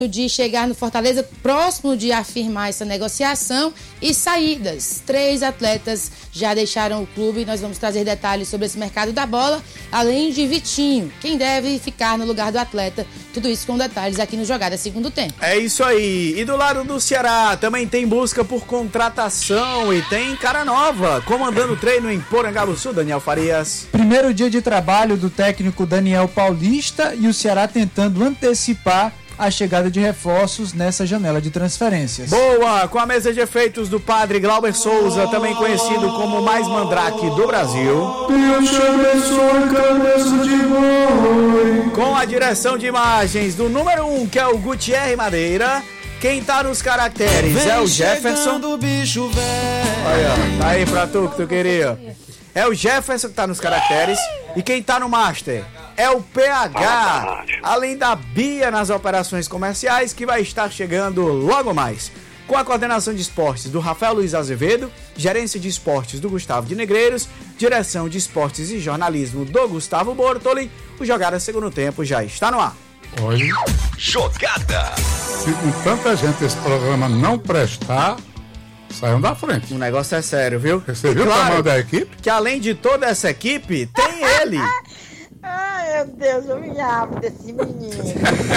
de chegar no Fortaleza, próximo de afirmar essa negociação e saídas. 3 atletas já deixaram o clube. Nós vamos trazer detalhes sobre esse mercado da bola, além de Vitinho, quem deve ficar no lugar do atleta. Tudo isso com detalhes aqui no Jogada Segundo Tempo. É isso aí. E do lado do Ceará também tem busca por contratação e tem cara nova comandando o treino em Porangabuçu, Daniel Farias. Primeiro dia de trabalho do técnico Daniel Paulista e o Ceará tentando antecipar a chegada de reforços nessa janela de transferências. Boa! Com a mesa de efeitos do padre Glauber Souza, também conhecido como o mais mandrake do Brasil. Deus te abençoe, cabeça de boi. Com a direção de imagens do número 1, que é o Gutierre Madeira. Quem tá nos caracteres é o Jefferson. Do bicho velho. Olha, tá aí pra tu que tu queria. É o Jefferson que tá nos caracteres. E quem tá no master é o PH, além da Bia nas operações comerciais, que vai estar chegando logo mais. Com a coordenação de esportes do Rafael Luiz Azevedo, gerência de esportes do Gustavo de Negreiros, direção de esportes e jornalismo do Gustavo Bortoli, o Jogada Segundo Tempo já está no ar. Olha, Jogada. se com tanta gente esse programa não prestar, saiam da frente. O negócio é sério, viu? Você viu o tamanho da equipe? Que além de toda essa equipe, tem ele. Ai, meu Deus, eu me amo desse menino.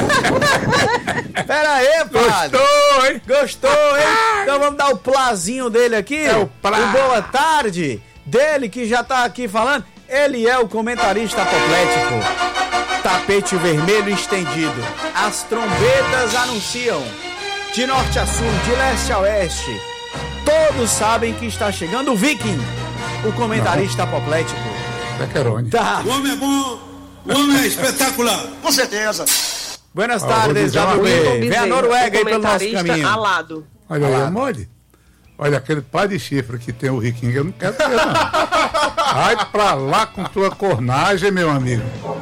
Pera aí, padre. Gostou, hein? Gostou, hein? Então vamos dar o plazinho dele aqui. É o plá. O boa tarde dele, que já tá aqui falando. Ele é o comentarista apoplético. Tapete vermelho estendido. As trombetas anunciam. De norte a sul, de leste a oeste. Todos sabem que está chegando o Viking, o comentarista apoplético. Pequerone. Tá. O homem é bom, o homem é espetacular. Com certeza. Buenas vou tardes, dizer uma WB. Vem a Noruega aí pelo nosso caminho. Alado. Olha aí, mole. Olha, aquele pai de chifre que tem o Riquinho, eu não quero ver, não. Vai pra lá com tua cornagem, meu amigo.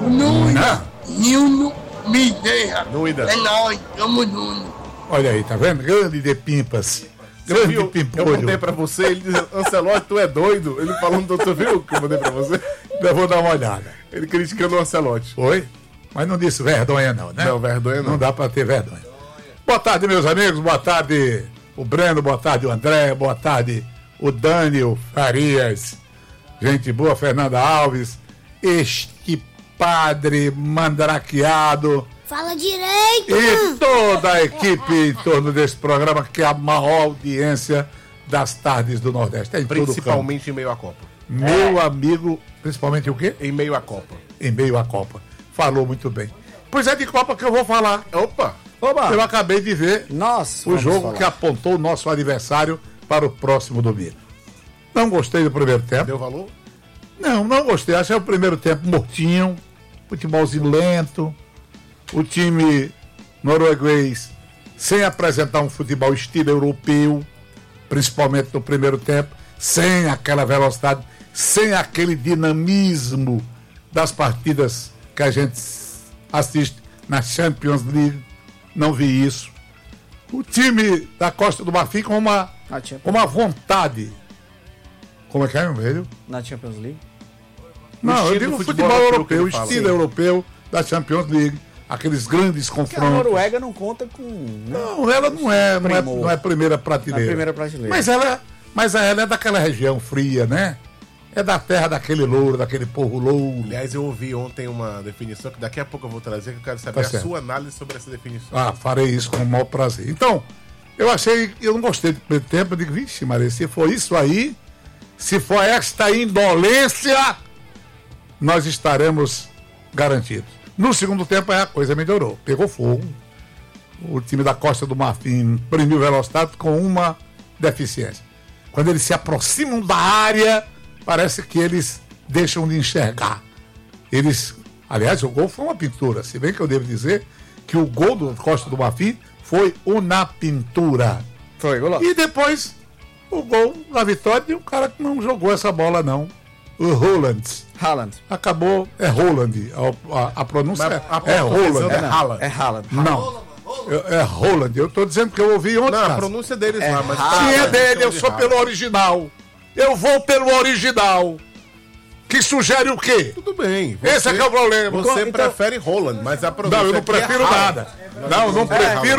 Nuno, Nilno, Mineira. Doida. É nóis, tamo Nuno. Olha aí, tá vendo? Grande de pimpas. Grande Eu pimpolho. mandei pra você, ele diz, Ancelotti, tu é doido? Ele falando, você viu que eu mandei pra você? Eu vou dar uma olhada. Ele criticando o Ancelotti. Foi? Mas não disse vergonha não, né? Não, vergonha não. Não dá pra ter vergonha. Boa tarde, meus amigos. Boa tarde, o Breno. Boa tarde, o André. Boa tarde, o Dânio Farias. Gente boa, Fernanda Alves. Este padre mandrakeado. Fala direito! E toda a equipe em torno desse programa, que é a maior audiência das tardes do Nordeste. É em todo canto. Principalmente em meio à Copa. Meu amigo, principalmente o quê? Em meio à Copa. Em meio à Copa. Falou muito bem. Pois é de Copa que eu vou falar. Opa! Eu acabei de ver Nossa, o jogo que apontou o nosso adversário para o próximo domingo. Não gostei do primeiro tempo. Deu valor? Não gostei. Achei o primeiro tempo mortinho, futebolzinho lento, o time norueguês sem apresentar um futebol estilo europeu, principalmente no primeiro tempo, sem aquela velocidade, sem aquele dinamismo das partidas que a gente assiste na Champions League. Não vi isso. O time da Costa do Marfim com uma vontade. Como é que é, meu velho? Na Champions League? Não, eu digo futebol europeu, que ele estilo europeu da Champions League. Aqueles grandes Porque a confrontos. Noruega não conta com... Não, ela não é primeira prateleira. Na primeira prateleira. Mas ela é daquela região fria, né? É da terra daquele louro, daquele povo louro. Aliás, eu ouvi ontem uma definição que daqui a pouco eu vou trazer, que eu quero saber Tá a sua análise sobre essa definição. Ah, farei isso com o maior prazer. Então, eu não gostei do primeiro tempo. Eu digo, vixe, Maria, se for isso aí, se for esta indolência, nós estaremos garantidos. No segundo tempo, a coisa melhorou. Pegou fogo. O time da Costa do Marfim imprimiu velocidade com uma deficiência. Quando eles se aproximam da área, parece que eles deixam de enxergar. Aliás, o gol foi uma pintura. Se bem que eu devo dizer que o gol do Costa do Marfim foi na pintura. Foi, gol. E depois, o gol da vitória de um cara que não jogou essa bola, não. O Haaland. Acabou, é Haaland. A pronúncia é Haaland. É Haaland. Não. É Haaland. Eu tô dizendo que eu ouvi ontem. Não, a pronúncia deles lá, mas... Se é dele, eu sou pelo original. Eu vou pelo original. Que sugere o quê? Tudo bem. Esse é que é o problema. Você prefere Haaland, mas a pronúncia... Não, eu não prefiro nada. Não prefiro